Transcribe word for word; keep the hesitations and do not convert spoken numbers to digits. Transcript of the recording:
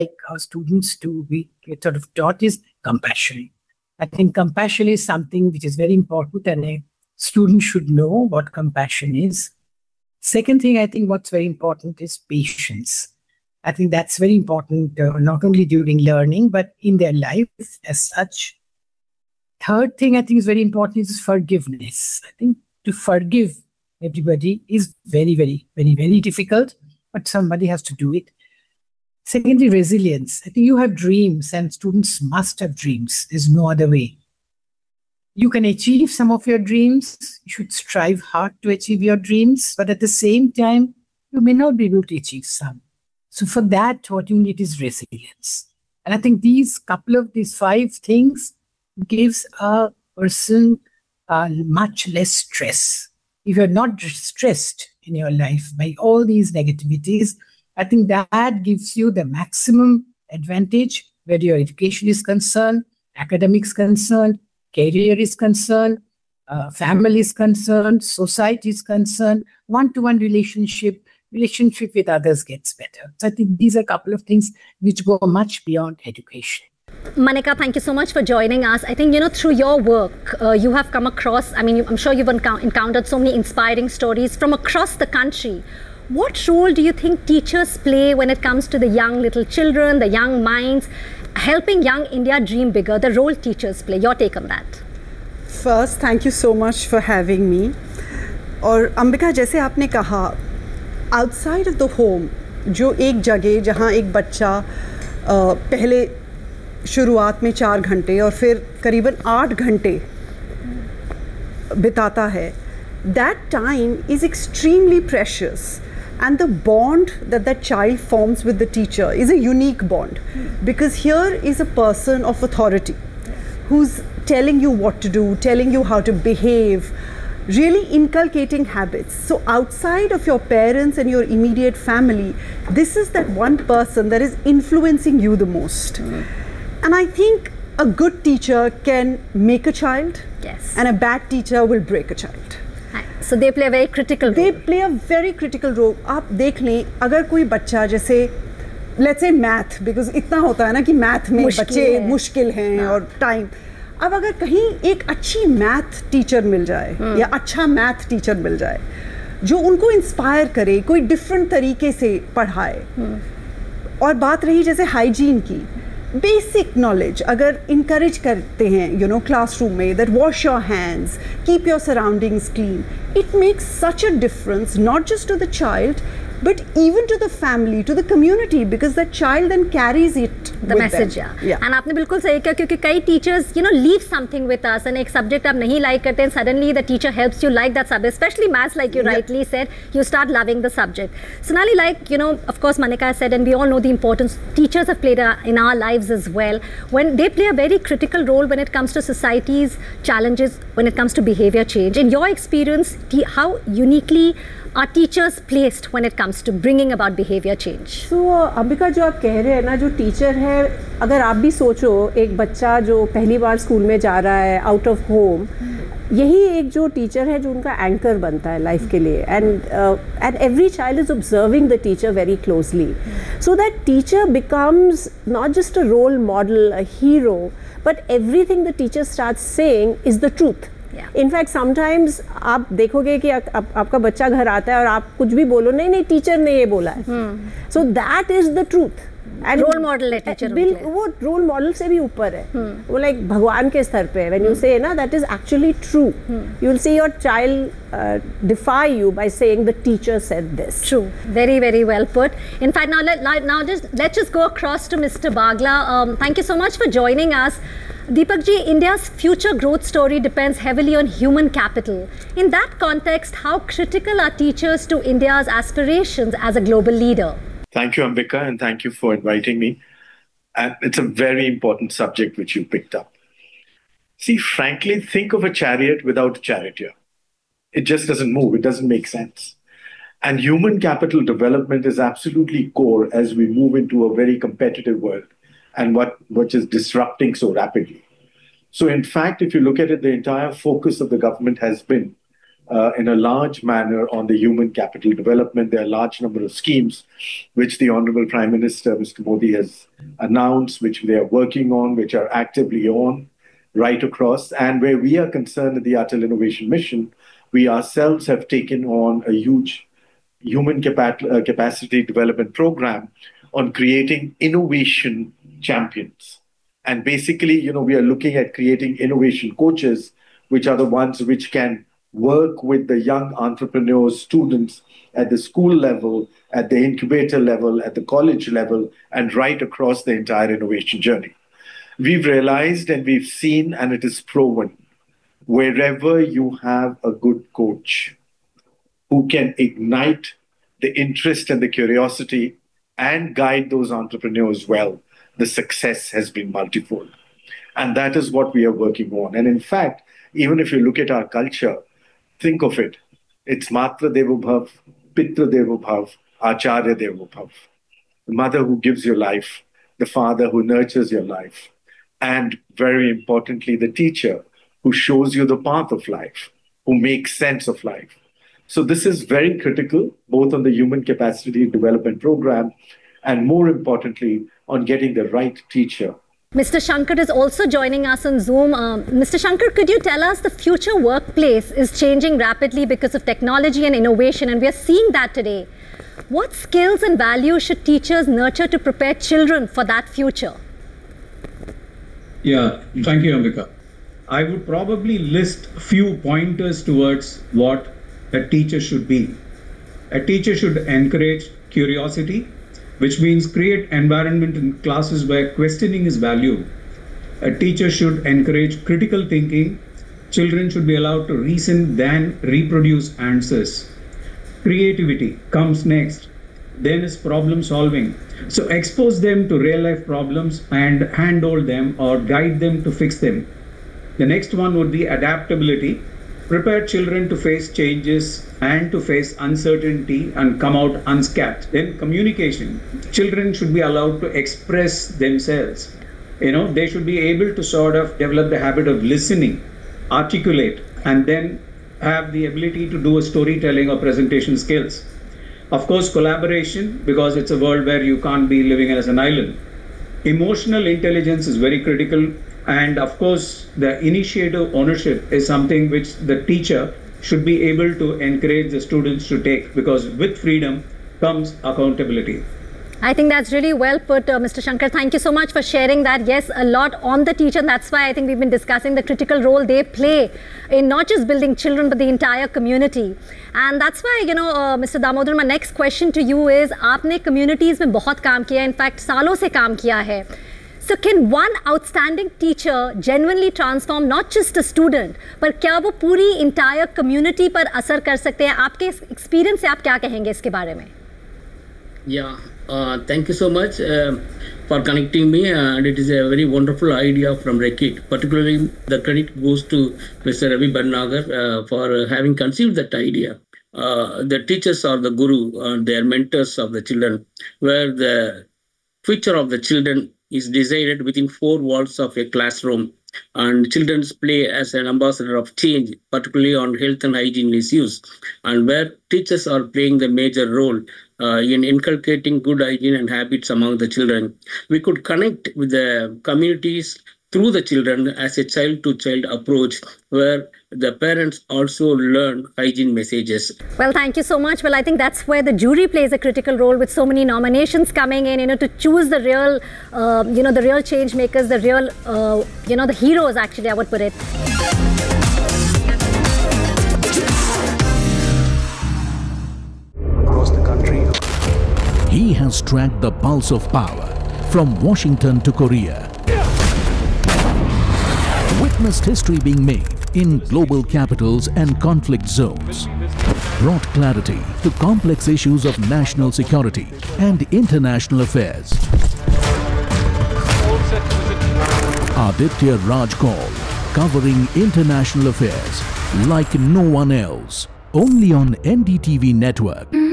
our students to be sort of taught is compassion. I think compassion is something which is very important, and a student should know what compassion is. Second thing, I think what's very important is patience. I think that's very important, uh, not only during learning, but in their life as such. Third thing I think is very important is forgiveness. I think to forgive everybody is very, very, very, very difficult, but somebody has to do it. Secondly, resilience. I think you have dreams, and students must have dreams. There's no other way. You can achieve some of your dreams. You should strive hard to achieve your dreams, but at the same time, you may not be able to achieve some. So for that, what you need is resilience. And I think these couple of these five things gives a person uh, much less stress. If you're not stressed in your life by all these negativities, I think that gives you the maximum advantage where your education is concerned, academics concerned, career is concerned, uh, family is concerned, society is concerned, one-to-one relationship, relationship with others gets better. So I think these are a couple of things which go much beyond education. Manika, thank you so much for joining us. I think, you know, through your work, uh, you have come across, I mean, I'm sure you've encou- encountered so many inspiring stories from across the country. What role do you think teachers play when it comes to the young little children, the young minds, helping young India dream bigger, the role teachers play? Your take on that. First, thank you so much for having me. और अंबिका, जैसे आपने कहा, outside of the home, जो एक जगह जहाँ एक बच्चा पहले शुरुआत में चार घंटे और फिर करीबन आठ घंटे बिताता है, that time is extremely precious. And the bond that that child forms with the teacher is a unique bond, because here is a person of authority who's telling you what to do, telling you how to behave, really inculcating habits. So outside of your parents and your immediate family, this is that one person that is influencing you the most. Mm. And I think a good teacher can make a child, yes, and a bad teacher will break a child. So they play a very critical role. They play a very critical role. आप देख लें, अगर कोई बच्चा जैसे let's say math, because इतना होता है ना कि math में बच्चे मुश्किल हैं और time. अब अगर कहीं एक अच्छी math teacher मिल जाए या अच्छा math teacher मिल जाए जो उनको inspire करे, कोई different तरीके से पढ़ाए, और बात रही जैसे hygiene की, basic knowledge अगर encourage करते हैं, you know, classroom में, that wash your hands, keep your surroundings clean, it makes such a difference, not just to the child, but even to the family, to the community, because that child then carries it the message. Yeah. yeah. And आपने बिल्कुल सही कहा, क्योंकि कई teachers, you know, leave something with us, and एक subject आप नहीं like करते हैं, suddenly the teacher helps you like that subject, especially maths, like you yeah. rightly said, you start loving the subject. Sonali, like, you know, of course, Manika said, and we all know the importance teachers have played a, in our lives as well, when they play a very critical role when it comes to society's challenges, when it comes to behavior change. In your experience, how uniquely are teachers placed when it comes to bringing about behavior change? So, Ambika, जो आप कह रहे हैं ना, जो teacher है, अगर आप भी सोचो एक बच्चा जो पहली बार स्कूल में जा रहा है आउट ऑफ होम, यही एक जो टीचर है जो उनका एंकर बनता है लाइफ के लिए, and and every child is observing the teacher very closely, so that teacher becomes not just a role model, a hero, but everything the teacher starts saying is the truth. In fact sometimes आप देखोगे कि आ, आ, आपका बच्चा घर आता है और आप कुछ भी बोलो, नहीं नहीं टीचर ने ये बोला है, so that is the truth. And role model है टीचर, वो रोल मॉडल से भी ऊपर है, hmm. वो लाइक भगवान के स्तर पे है. व्हेन यू से ना that is actually true, you will see your child DeFi you by saying the teacher said this. True, very very well put. In fact, now let now just let's just go across to Mister Bagla. Um, thank you so much for joining us. Deepak ji, India's future growth story depends heavily on human capital. In that context, how critical are teachers to India's aspirations as a global leader? Thank you, Ambika, and thank you for inviting me. And it's a very important subject which you picked up. See, frankly, think of a chariot without a charioteer. It just doesn't move. It doesn't make sense. And human capital development is absolutely core as we move into a very competitive world, and what which is disrupting so rapidly. So in fact, if you look at it, the entire focus of the government has been uh, in a large manner on the human capital development. There are a large number of schemes which the Honorable Prime Minister, Mister Modi, has announced, which they are working on, which are actively on right across. And where we are concerned at the Atal Innovation Mission, we ourselves have taken on a huge human capa- uh, capacity development program on creating innovation champions. And basically, you know, we are looking at creating innovation coaches, which are the ones which can work with the young entrepreneurs, students at the school level, at the incubator level, at the college level, and right across the entire innovation journey. We've realized and we've seen, and it is proven, wherever you have a good coach who can ignite the interest and the curiosity and guide those entrepreneurs well, the success has been multifold. And that is what we are working on. And in fact, even if you look at our culture, think of it. It's Matra Devo Bhav, Pitra Devo Bhav, Acharya Devo Bhav. The mother who gives you life, the father who nurtures your life, and very importantly, the teacher who shows you the path of life, who makes sense of life. So this is very critical, both on the human capacity development program and more importantly, on getting the right teacher. Mister Shankar is also joining us on Zoom. Um, Mister Shankar, could you tell us the future workplace is changing rapidly because of technology and innovation, and we are seeing that today. What skills and values should teachers nurture to prepare children for that future? Yeah, thank you, Ambika. I would probably list a few pointers towards what a teacher should be. A teacher should encourage curiosity, which means create environment in classes where questioning is valued. A teacher should encourage critical thinking. Children should be allowed to reason than reproduce answers. Creativity comes next. Then is problem solving. So expose them to real life problems and handhold them or guide them to fix them. The next one would be adaptability. Prepare children to face changes and to face uncertainty and come out unscathed. Then communication. Children should be allowed to express themselves. You know, they should be able to sort of develop the habit of listening, articulate, and then have the ability to do a storytelling or presentation skills. Of course, collaboration, because it's a world where you can't be living as an island. Emotional intelligence is very critical. And of course, the initiative ownership is something which the teacher should be able to encourage the students to take, because with freedom comes accountability. I think that's really well put, uh, Mister Shankar. Thank you so much for sharing that. Yes, a lot on the teacher. And that's why I think we've been discussing the critical role they play in not just building children, but the entire community. And that's why, you know, uh, Mister Damodar, my next question to you is, आपने communities में बहुत काम किया, in fact, सालों से काम किया है. So can one outstanding teacher genuinely transform not just a student, पर क्या वो पूरी entire community पर असर कर सकते हैं? आपके experience से आप क्या कहेंगे इसके बारे में? Yeah, uh, thank you so much uh, for connecting me, uh, and it is a very wonderful idea from Rekit. Particularly, the credit goes to Mister Ravi Bhatnagar uh, for having conceived that idea. Uh, the teachers are the guru, uh, they are mentors of the children, where the future of the children is decided within four walls of a classroom, and children's play as an ambassador of change, particularly on health and hygiene issues, and where teachers are playing the major role uh, in inculcating good hygiene and habits among the children. We could connect with the communities through the children as a child-to-child approach, where the parents also learn hygiene messages. Well, thank you so much. Well, I think that's where the jury plays a critical role, with so many nominations coming in, you know, to choose the real, uh, you know, the real change makers, the real, uh, you know, the heroes, actually, I would put it. Across the country. He has tracked the pulse of power from Washington to Korea. Witnessed history being made in global capitals and conflict zones. Brought clarity to complex issues of national security and international affairs. Aditya Raj Kaul, covering international affairs like no one else. Only on N D T V Network.